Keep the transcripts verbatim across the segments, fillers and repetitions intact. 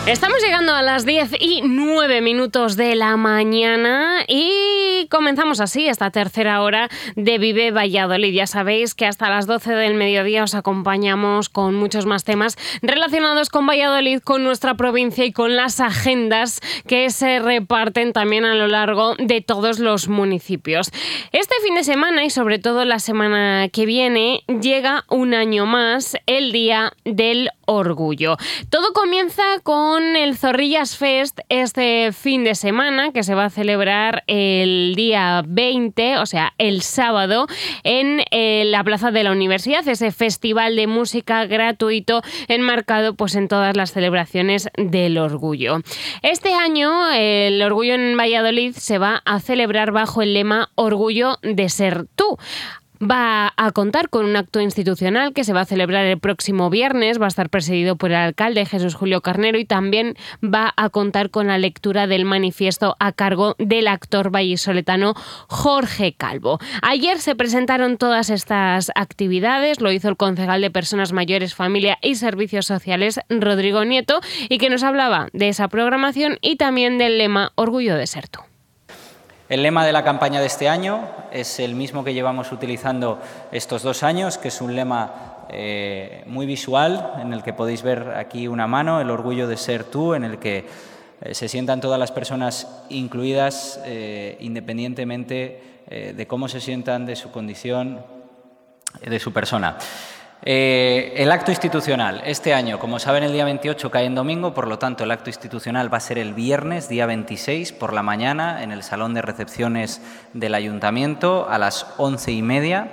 Estamos llegando a las diez y nueve minutos de la mañana y comenzamos así esta tercera hora de Vive Valladolid. Ya sabéis que hasta las doce del mediodía os acompañamos con muchos más temas relacionados con Valladolid, con nuestra provincia y con las agendas que se reparten también a lo largo de todos los municipios. Este fin de semana y sobre todo la semana que viene llega un año más el Día del Orgullo. Todo comienza con el Zorrillas Fest este fin de semana, que se va a celebrar el día veinte, o sea, el sábado, en eh, la Plaza de la Universidad, ese festival de música gratuito enmarcado pues en todas las celebraciones del orgullo. Este año el Orgullo en Valladolid se va a celebrar bajo el lema Orgullo de ser tú. Va a contar con un acto institucional que se va a celebrar el próximo viernes, va a estar presidido por el alcalde Jesús Julio Carnero y también va a contar con la lectura del manifiesto a cargo del actor vallisoletano Jorge Calvo. Ayer se presentaron todas estas actividades, lo hizo el concejal de Personas Mayores, Familia y Servicios Sociales, Rodrigo Nieto, y que nos hablaba de esa programación y también del lema Orgullo de ser tú. El lema de la campaña de este año es el mismo que llevamos utilizando estos dos años, que es un lema eh, muy visual, en el que podéis ver aquí una mano, el orgullo de ser tú, en el que eh, se sientan todas las personas incluidas, eh, independientemente eh, de cómo se sientan, de su condición, de su persona. Eh, el acto institucional, este año, como saben, el día veintiocho cae en domingo, por lo tanto el acto institucional va a ser el viernes, día veintiséis, por la mañana, en el Salón de Recepciones del Ayuntamiento, a las once y media.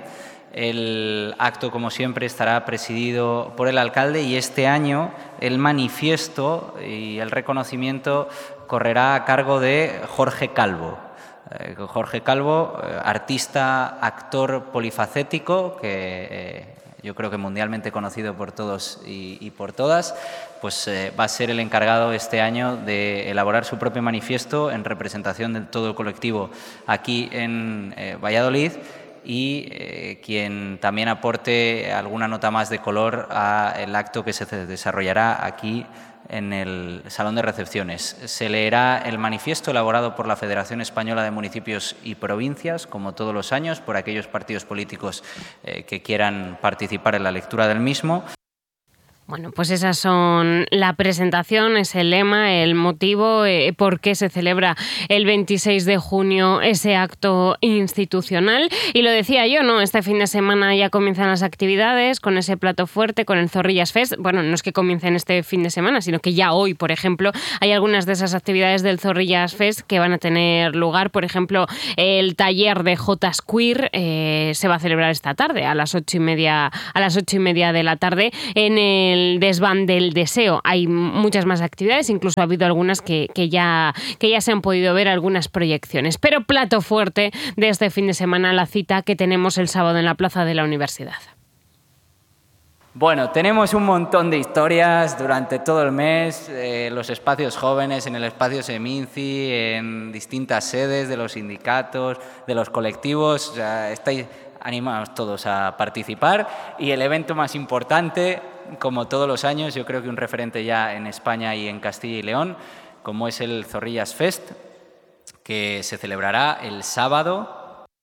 El acto, como siempre, estará presidido por el alcalde y este año el manifiesto y el reconocimiento correrá a cargo de Jorge Calvo. Eh, Jorge Calvo, eh, artista, actor polifacético, que eh, yo creo que mundialmente conocido por todos y, y por todas, pues eh, va a ser el encargado este año de elaborar su propio manifiesto en representación de todo el colectivo aquí en eh, Valladolid y eh, quien también aporte alguna nota más de color al acto que se desarrollará aquí en el Salón de Recepciones. Se leerá el manifiesto elaborado por la Federación Española de Municipios y Provincias, como todos los años, por aquellos partidos políticos eh, que quieran participar en la lectura del mismo. Bueno, pues esas son la presentación, es el lema, el motivo, eh, por qué se celebra el veintiséis de junio ese acto institucional. Y lo decía yo, ¿no? Este fin de semana ya comienzan las actividades con ese plato fuerte, con el Zorrillas Fest. Bueno, no es que comiencen este fin de semana, sino que ya hoy, por ejemplo, hay algunas de esas actividades del Zorrillas Fest que van a tener lugar. Por ejemplo, el taller de Jotas Queer eh, se va a celebrar esta tarde, a las ocho y media, a las ocho y media de la tarde, en el El desván del deseo. Hay muchas más actividades, incluso ha habido algunas que, que, ya, que ya se han podido ver, algunas proyecciones. Pero plato fuerte de este fin de semana, la cita que tenemos el sábado en la Plaza de la Universidad. Bueno, tenemos un montón de historias durante todo el mes, eh, los espacios jóvenes, en el espacio Seminci, en distintas sedes de los sindicatos, de los colectivos. O sea, estáis animados todos a participar y el evento más importante, como todos los años, yo creo que un referente ya en España y en Castilla y León, como es el Zorrillas Fest, que se celebrará el sábado.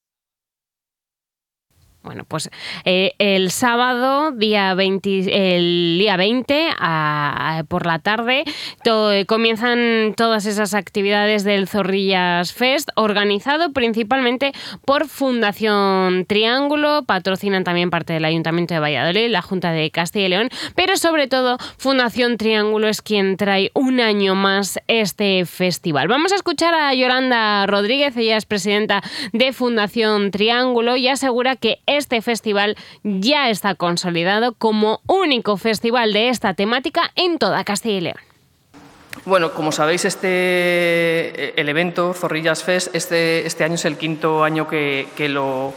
Bueno, pues eh, el sábado, día veinte, el día veinte, a, a, por la tarde, to, eh, comienzan todas esas actividades del Zorrillas Fest, organizado principalmente por Fundación Triángulo, patrocinan también parte del Ayuntamiento de Valladolid, la Junta de Castilla y León, pero sobre todo Fundación Triángulo es quien trae un año más este festival. Vamos a escuchar a Yolanda Rodríguez, ella es presidenta de Fundación Triángulo y asegura que este festival ya está consolidado como único festival de esta temática en toda Castilla y León. Bueno, como sabéis, este, el evento Zorrillas Fest este, este año es el quinto año que, que, lo,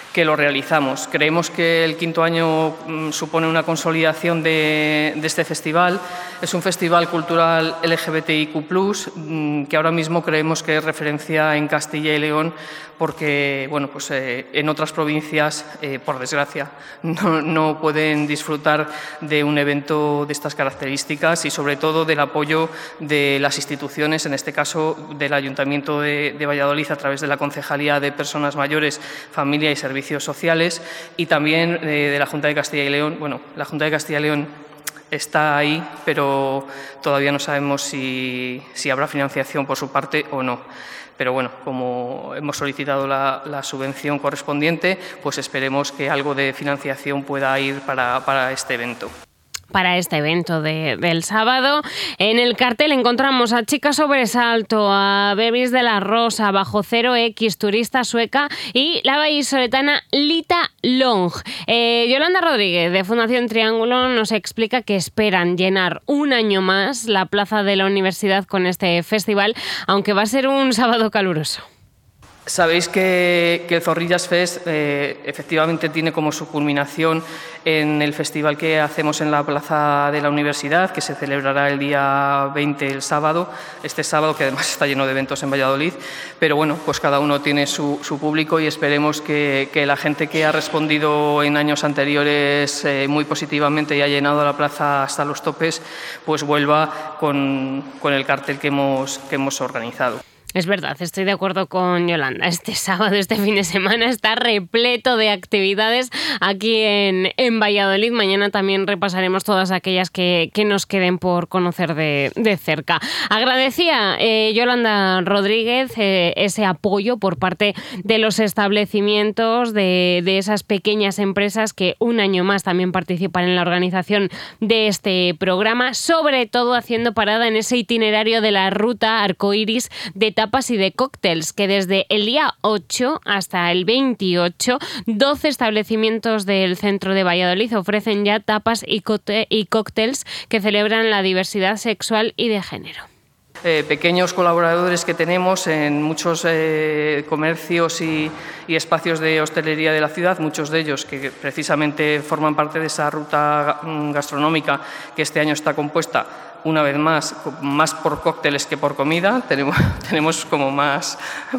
que lo realizamos. Creemos que el quinto año mm, supone una consolidación de, de este festival. Es un festival cultural L G B T I Q plus, mmm, que ahora mismo creemos que es referencia en Castilla y León, porque bueno, pues, eh, en otras provincias, eh, por desgracia, no, no pueden disfrutar de un evento de estas características y sobre todo del apoyo de las instituciones, en este caso del Ayuntamiento de, de Valladolid a través de la Concejalía de Personas Mayores, Familia y Servicios Sociales, y también eh, de la Junta de Castilla y León. Bueno, la Junta de Castilla y León está ahí, pero todavía no sabemos si, si habrá financiación por su parte o no. Pero bueno, como hemos solicitado la, la subvención correspondiente, pues esperemos que algo de financiación pueda ir para, para este evento. Para este evento de, del sábado. En el cartel encontramos a Chica Sobresalto, a Bebis de la Rosa, Bajo Cero X, Turista Sueca y la vallisoletana Lita Long. Eh, Yolanda Rodríguez, de Fundación Triángulo, nos explica que esperan llenar un año más la plaza de la universidad con este festival, aunque va a ser un sábado caluroso. Sabéis que, que el Zorrillas Fest eh, efectivamente tiene como su culminación en el festival que hacemos en la plaza de la universidad, que se celebrará el día veinte, el sábado, este sábado, que además está lleno de eventos en Valladolid, pero bueno, pues cada uno tiene su, su público y esperemos que, que la gente que ha respondido en años anteriores eh, muy positivamente y ha llenado la plaza hasta los topes, pues vuelva con, con el cartel que hemos, que hemos organizado. Es verdad, estoy de acuerdo con Yolanda. Este sábado, este fin de semana, está repleto de actividades aquí en, en Valladolid. Mañana también repasaremos todas aquellas que, que nos queden por conocer de, de cerca. Agradecía eh, Yolanda Rodríguez eh, ese apoyo por parte de los establecimientos, de, de esas pequeñas empresas que un año más también participan en la organización de este programa, sobre todo haciendo parada en ese itinerario de la ruta arcoíris de tapas y de cócteles, que desde el día ocho hasta el veintiocho, doce establecimientos del centro de Valladolid ofrecen ya tapas y cócteles que celebran la diversidad sexual y de género. Eh, pequeños colaboradores que tenemos en muchos eh, comercios y, y espacios de hostelería de la ciudad, muchos de ellos que precisamente forman parte de esa ruta gastronómica que este año está compuesta, una vez más, más por cócteles que por comida. Tenemos, tenemos como más,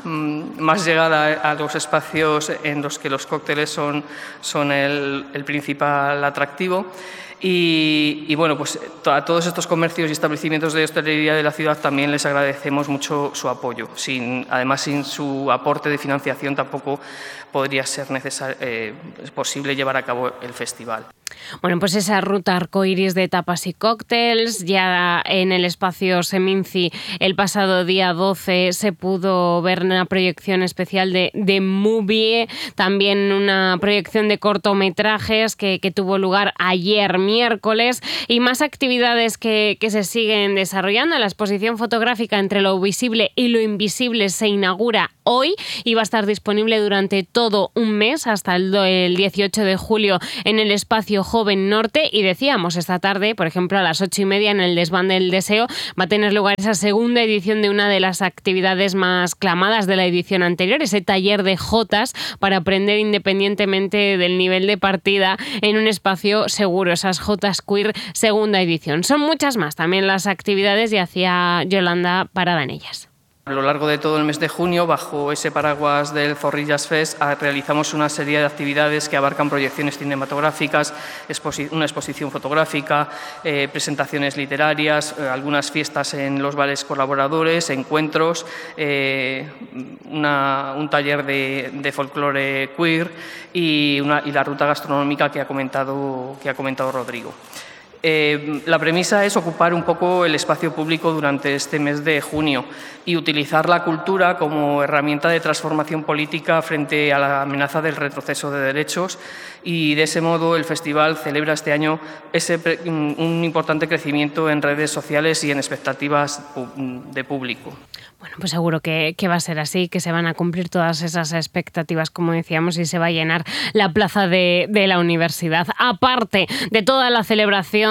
más llegada a los espacios en los que los cócteles son, son el, el principal atractivo. Y, y bueno, pues a todos estos comercios y establecimientos de hostelería de la ciudad también les agradecemos mucho su apoyo. Sin, además, sin su aporte de financiación tampoco podría ser necesario, eh, posible llevar a cabo el festival. Bueno, pues esa ruta arcoíris de tapas y cócteles, ya en el espacio Seminci el pasado día doce se pudo ver una proyección especial de, de Movie, también una proyección de cortometrajes que, que tuvo lugar ayer miércoles y más actividades que, que se siguen desarrollando. La exposición fotográfica Entre lo visible y lo invisible se inaugura hoy y va a estar disponible durante todo un mes hasta el, el dieciocho de julio en el espacio Joven Norte. Y decíamos, esta tarde, por ejemplo, a las ocho y media en el Desván del Deseo va a tener lugar esa segunda edición de una de las actividades más clamadas de la edición anterior, ese taller de jotas para aprender independientemente del nivel de partida en un espacio seguro, esas jotas queer segunda edición. Son muchas más también las actividades y hacía Yolanda parada en ellas. A lo largo de todo el mes de junio, bajo ese paraguas del Zorrillas Fest, realizamos una serie de actividades que abarcan proyecciones cinematográficas, exposi- una exposición fotográfica, eh, presentaciones literarias, eh, algunas fiestas en los bares colaboradores, encuentros, eh, una, un taller de, de folclore queer y, una, y la ruta gastronómica que ha comentado, que ha comentado Rodrigo. Eh, la premisa es ocupar un poco el espacio público durante este mes de junio y utilizar la cultura como herramienta de transformación política frente a la amenaza del retroceso de derechos, y de ese modo el festival celebra este año ese, un importante crecimiento en redes sociales y en expectativas de público. Bueno, pues seguro que, que va a ser así, que se van a cumplir todas esas expectativas, como decíamos, y se va a llenar la plaza de, de la universidad. Aparte de toda la celebración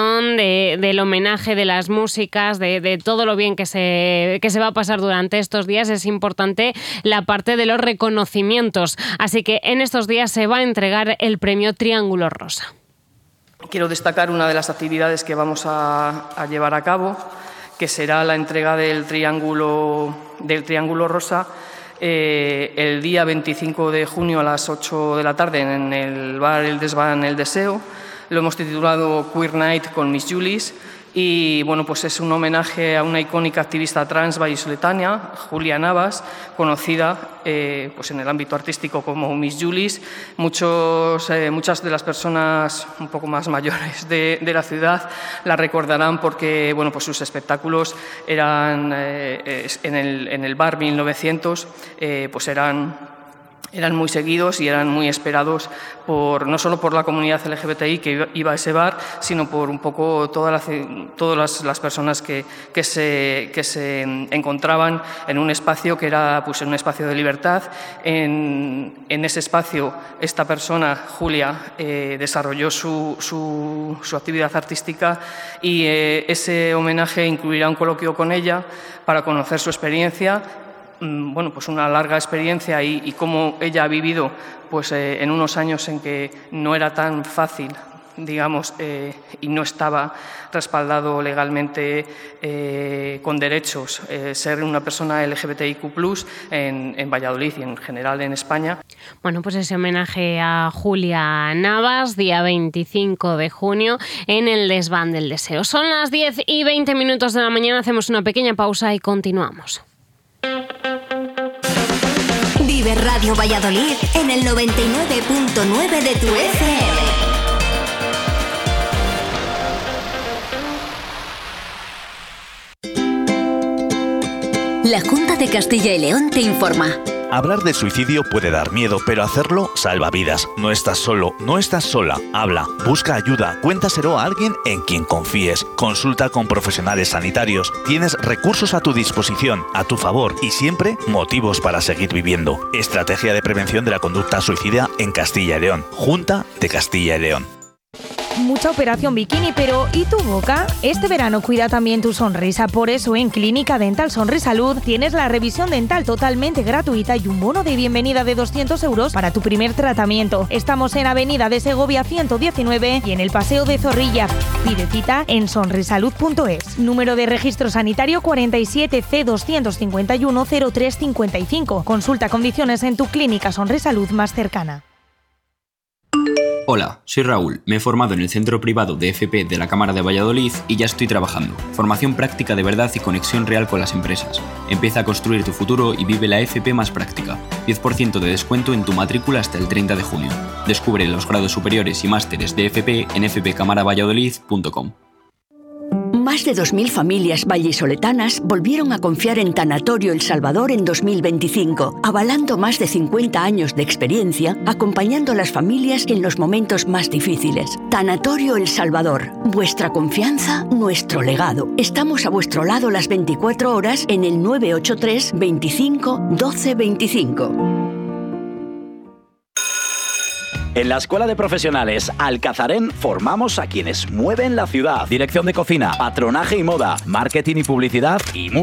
preparación de, del homenaje, de las músicas, de, de todo lo bien que se, que se va a pasar durante estos días, es importante la parte de los reconocimientos. Así que en estos días se va a entregar el premio Triángulo Rosa. Quiero destacar una de las actividades que vamos a, a llevar a cabo, que será la entrega del Triángulo, del Triángulo Rosa eh, el día veinticinco de junio a las ocho de la tarde en el bar El Desván El Deseo. Lo hemos titulado Queer Night con Miss Julis y bueno, pues es un homenaje a una icónica activista trans vallisoletana, Julia Navas, conocida eh, pues en el ámbito artístico como Miss Julis. Muchos, eh, muchas de las personas un poco más mayores de, de la ciudad la recordarán porque bueno, pues sus espectáculos eran eh, en, el, en el bar mil novecientos, eh, pues eran... eran muy seguidos y eran muy esperados por, no solo por la comunidad L G B T I que iba a ese bar, sino por un poco toda la, todas las, las personas que, que, se, que se encontraban en un espacio que era pues, un espacio de libertad. En, en ese espacio esta persona, Julia, eh, desarrolló su, su, su actividad artística y eh, ese homenaje incluirá un coloquio con ella para conocer su experiencia. Bueno, pues una larga experiencia y, y cómo ella ha vivido pues, eh, en unos años en que no era tan fácil, digamos, eh, y no estaba respaldado legalmente eh, con derechos eh, ser una persona L G B T I Q plus, en, en Valladolid y en general en España. Bueno, pues ese homenaje a Julia Navas, día veinticinco de junio, en el Desván del Deseo. Son las diez y veinte minutos de la mañana, hacemos una pequeña pausa y continuamos. Vive Radio Valladolid en el noventa y nueve punto nueve de tu F M. La Junta de Castilla y León te informa. Hablar de suicidio puede dar miedo, pero hacerlo salva vidas. No estás solo, no estás sola. Habla, busca ayuda, cuéntaselo a alguien en quien confíes. Consulta con profesionales sanitarios. Tienes recursos a tu disposición, a tu favor y siempre motivos para seguir viviendo. Estrategia de prevención de la conducta suicida en Castilla y León. Junta de Castilla y León. Mucha operación bikini, pero ¿y tu boca? Este verano cuida también tu sonrisa, por eso en Clínica Dental Sonrisalud tienes la revisión dental totalmente gratuita y un bono de bienvenida de doscientos euros para tu primer tratamiento. Estamos en Avenida de Segovia ciento diecinueve y en el Paseo de Zorrilla. Pide cita en sonrisalud punto es. Número de registro sanitario cuarenta y siete C doscientos cincuenta y uno cero tres cincuenta y cinco. Consulta condiciones en tu clínica Sonrisalud más cercana. Hola, soy Raúl, me he formado en el Centro Privado de F P de la Cámara de Valladolid y ya estoy trabajando. Formación práctica de verdad y conexión real con las empresas. Empieza a construir tu futuro y vive la F P más práctica. diez por ciento de descuento en tu matrícula hasta el treinta de junio. Descubre los grados superiores y másteres de F P en f p camara valladolid punto com. Más de dos mil familias vallisoletanas volvieron a confiar en Tanatorio El Salvador en dos mil veinticinco, avalando más de cincuenta años de experiencia, acompañando a las familias en los momentos más difíciles. Tanatorio El Salvador, vuestra confianza, nuestro legado. Estamos a vuestro lado las veinticuatro horas en el nueve ocho tres veinticinco doce veinticinco. En la Escuela de Profesionales Alcazarén formamos a quienes mueven la ciudad. Dirección de cocina, patronaje y moda, marketing y publicidad y música.